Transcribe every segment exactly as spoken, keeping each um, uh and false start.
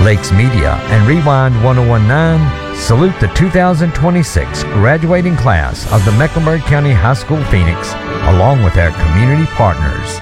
Lakes Media and Rewind one oh one nine salute the two thousand twenty-six graduating class of the Mecklenburg County High School Phoenix, along with our community partners.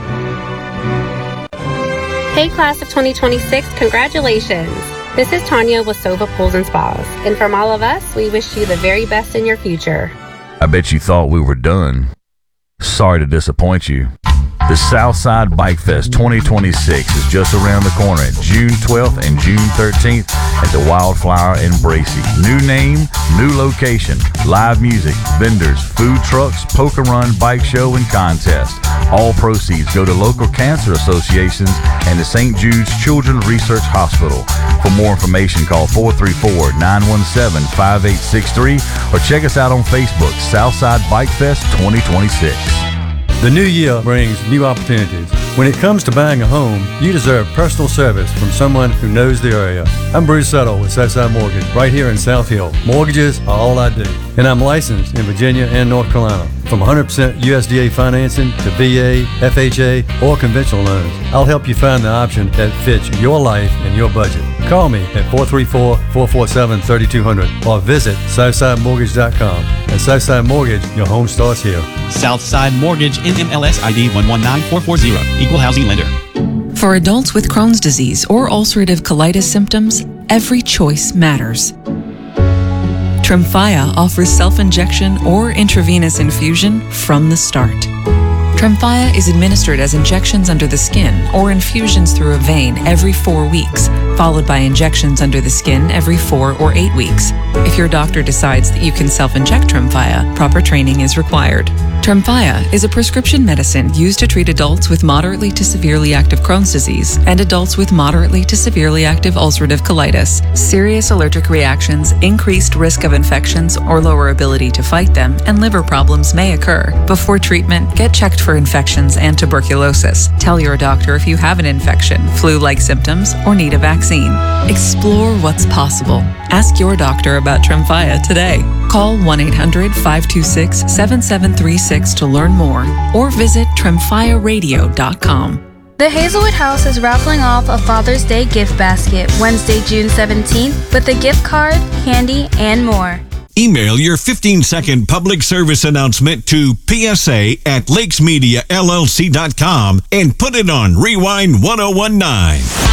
Hey class of twenty twenty-six, congratulations! This is Tanya with Sova Pools and Spas, and from all of us, we wish you the very best in your future. I bet you thought we were done. Sorry to disappoint you. The Southside Bike Fest twenty twenty-six is just around the corner at June twelfth and June thirteenth at the Wildflower in Bracey. New name, new location, live music, vendors, food trucks, poker run, bike show, and contest. All proceeds go to local cancer associations and the Saint Jude's Children's Research Hospital. For more information, call four three four, nine one seven, five eight six three or check us out on Facebook, Southside Bike Fest twenty twenty-six. The new year brings new opportunities. When it comes to buying a home, you deserve personal service from someone who knows the area. I'm Bruce Settle with Southside Mortgage, right here in South Hill. Mortgages are all I do, and I'm licensed in Virginia and North Carolina. From one hundred percent U S D A financing to V A, F H A, or conventional loans, I'll help you find the option that fits your life and your budget. Call me at four three four, four four seven, three two zero zero or visit Southside Mortgage dot com. At Southside Mortgage, your home starts here. Southside Mortgage, N M L S I D one one nine four four zero, Equal Housing Lender. For adults with Crohn's disease or ulcerative colitis symptoms, every choice matters. Tremfya offers self-injection or intravenous infusion from the start. Tremfya is administered as injections under the skin or infusions through a vein every four weeks, followed by injections under the skin every four or eight weeks. If your doctor decides that you can self-inject Tremfya, proper training is required. Tremfya is a prescription medicine used to treat adults with moderately to severely active Crohn's disease and adults with moderately to severely active ulcerative colitis. Serious allergic reactions, increased risk of infections or lower ability to fight them, and liver problems may occur. Before treatment, get checked for infections and tuberculosis. Tell your doctor if you have an infection, flu-like symptoms, or need a vaccine. Explore what's possible. Ask your doctor about Tremfya today. Call one eight hundred, five two six, seven seven three six to learn more or visit tremfya radio dot com. The Hazelwood House is raffling off a Father's Day gift basket Wednesday, June seventeenth with a gift card, candy, and more. Email your fifteen second public service announcement to P S A at lakes media L L C dot com and put it on Rewind one oh one nine.